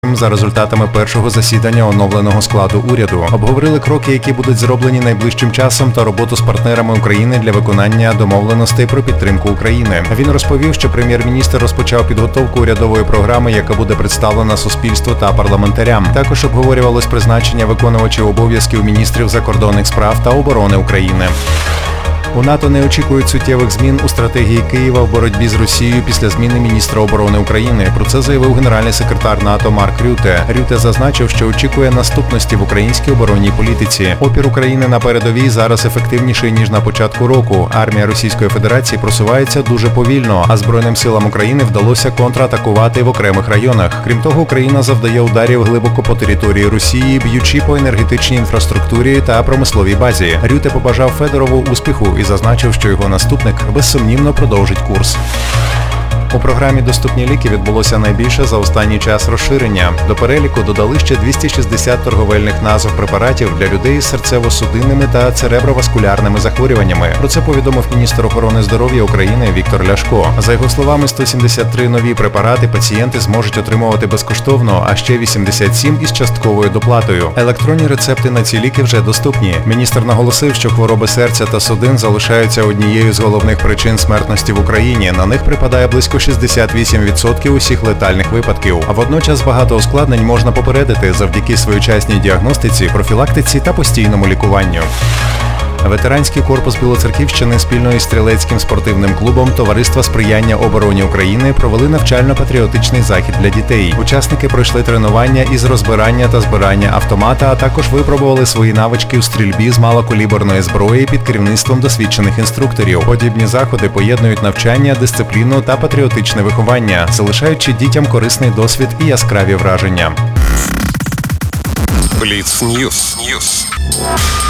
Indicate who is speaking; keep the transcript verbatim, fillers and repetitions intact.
Speaker 1: за результатами першого засідання оновленого складу уряду. Обговорили кроки, які будуть зроблені найближчим часом, та роботу з партнерами України для виконання домовленостей про підтримку України. Він розповів, що прем'єр-міністр розпочав підготовку урядової програми, яка буде представлена суспільству та парламентарям. Також обговорювалось призначення виконувачів обов'язків міністрів закордонних справ та оборони України. У НАТО не очікують суттєвих змін у стратегії Києва в боротьбі з Росією після зміни міністра оборони України. Про це заявив генеральний секретар НАТО Марк Рюте. Рюте зазначив, що очікує наступності в українській оборонній політиці. Опір України на передовій зараз ефективніший, ніж на початку року. Армія Російської Федерації просувається дуже повільно, а Збройним силам України вдалося контратакувати в окремих районах. Крім того, Україна завдає ударів глибоко по території Росії, б'ючи по енергетичній інфраструктурі та промисловій базі. Рюте побажав Федорову успіху і зазначив, що його наступник безсумнівно продовжить курс. У програмі «Доступні ліки» відбулося найбільше за останній час розширення. До переліку додали ще двісті шістдесят торговельних назв препаратів для людей з серцево-судинними та цереброваскулярними захворюваннями. Про це повідомив міністр охорони здоров'я України Віктор Ляшко. За його словами, сто сімдесят три нові препарати пацієнти зможуть отримувати безкоштовно, а ще вісімдесят сім із частковою доплатою. Електронні рецепти на ці ліки вже доступні. Міністр наголосив, що хвороби серця та судин залишаються однією з головних причин смертності в Україні. На них припадає близько шістдесят вісім відсотків усіх летальних випадків. А водночас багато ускладнень можна попередити завдяки своєчасній діагностиці, профілактиці та постійному лікуванню. Ветеранський корпус Білоцерківщини спільно із стрілецьким спортивним клубом Товариства сприяння обороні України провели навчально-патріотичний захід для дітей. Учасники пройшли тренування із розбирання та збирання автомата, а також випробували свої навички у стрільбі з малокаліберної зброї під керівництвом досвідчених інструкторів. Подібні заходи поєднують навчання, дисципліну та патріотичне виховання, залишаючи дітям корисний досвід і яскраві враження.
Speaker 2: Бліц Ньюс.